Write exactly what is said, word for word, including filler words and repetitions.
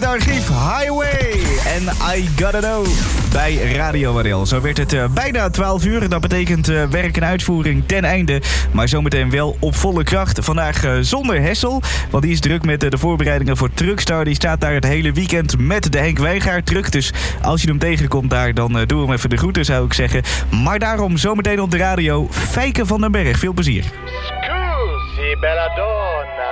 het archief Highway en I Gotta Know bij Radio Waddel. Zo werd het uh, bijna twaalf uur. Dat betekent uh, werk en uitvoering ten einde. Maar zometeen wel op volle kracht. Vandaag uh, zonder Hessel, want die is druk met uh, de voorbereidingen voor Truckstar. Die staat daar het hele weekend met de Henk Wijngaard truck. Dus als je hem tegenkomt daar, dan uh, doe hem even de groeten, zou ik zeggen. Maar daarom zometeen op de radio Fijke van den Berg. Veel plezier. Scusi, bella donna.